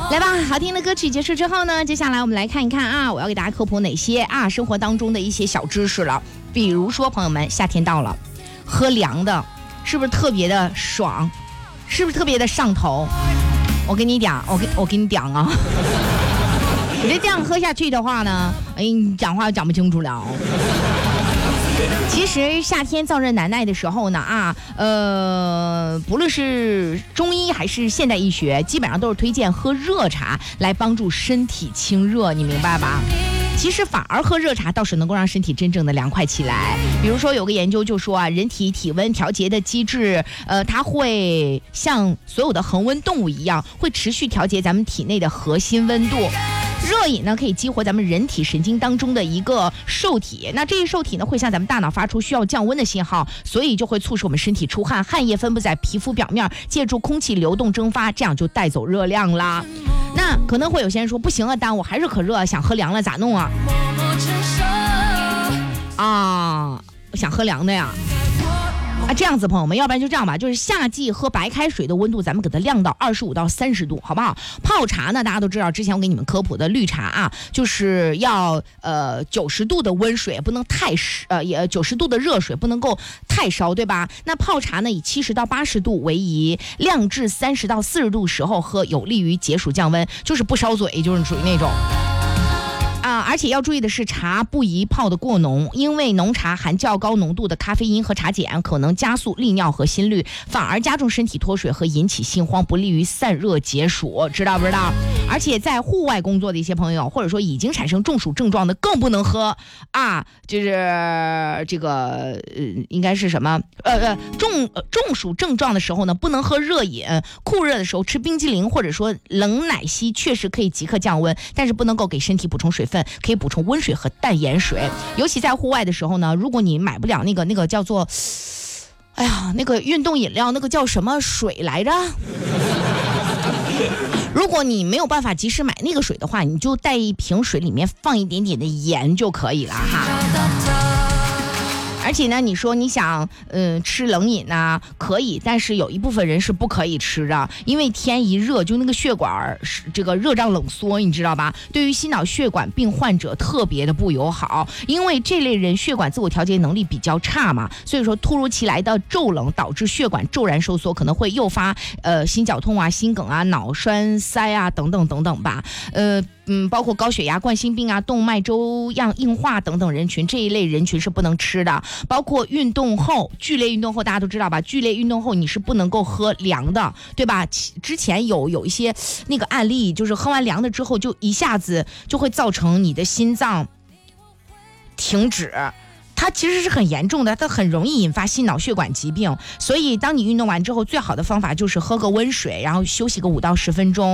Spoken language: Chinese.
来吧，好听的歌曲结束之后呢，接下来我们来看一看啊，我要给大家科普哪些生活当中的一些小知识了。比如说，朋友们，夏天到了，喝凉的，是不是特别的爽？是不是特别的上头？我跟你讲，我跟你讲啊，你这样喝下去的话呢，你讲话讲不清楚了。其实夏天燥热难耐的时候呢，不论是中医还是现代医学，基本上都是推荐喝热茶来帮助身体清热，你明白吧？其实反而喝热茶倒是能够让身体真正的凉快起来。比如说有个研究就说人体体温调节的机制，它会像所有的恒温动物一样，会持续调节咱们体内的核心温度。热饮呢可以激活咱们人体神经当中的一个受体，那这一受体呢会向咱们大脑发出需要降温的信号，所以就会促使我们身体出汗，汗液分布在皮肤表面，借助空气流动蒸发，这样就带走热量啦。那可能会有些人说不行啊，但我还是可热，想喝凉了咋弄啊？想喝凉的呀。这样子朋友们，要不然就这样吧，就是夏季喝白开水的温度咱们给它降到25到30度，好不好？泡茶呢大家都知道，之前我给你们科普的绿茶就是要90度的温水不能太也90度的热水不能够太烧，对吧？那泡茶呢以70到80度为宜，晾至30到40度时候喝，有利于解暑降温，就是不烧嘴，就是属于那种而且要注意的是，茶不宜泡得过浓，因为浓茶含较高浓度的咖啡因和茶碱，可能加速利尿和心率，反而加重身体脱水和引起心慌，不利于散热解暑，知道不知道？而且在户外工作的一些朋友，或者说已经产生中暑症状的，更不能喝就是这个应该是什么中暑症状的时候呢，不能喝热饮，酷热的时候吃冰激凌或者说冷奶昔，确实可以即刻降温，但是不能够给身体补充水分，可以补充温水和淡盐水。尤其在户外的时候呢，如果你买不了那个叫做那个运动饮料，那个叫什么水来着，如果你没有办法及时买那个水的话，你就带一瓶水，里面放一点点的盐就可以了哈。而且呢，你说你想吃冷饮可以，但是有一部分人是不可以吃的，因为天一热就那个血管这个热胀冷缩，你知道吧？对于心脑血管病患者特别的不友好，因为这类人血管自我调节能力比较差嘛，所以说突如其来的骤冷导致血管骤然收缩，可能会诱发心绞痛心梗脑栓塞等等等等吧。包括高血压、冠心病动脉粥样硬化等等人群，这一类人群是不能吃的。包括运动后，剧烈运动后大家都知道吧，剧烈运动后你是不能够喝凉的，对吧？之前有一些那个案例，就是喝完凉的之后就一下子就会造成你的心脏停止，它其实是很严重的，它很容易引发心脑血管疾病。所以当你运动完之后，最好的方法就是喝个温水，然后休息个5到10分钟。